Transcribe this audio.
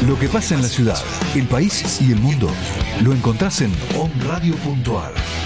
Lo que pasa en la ciudad, el país y el mundo lo encontrás en onradio.ar.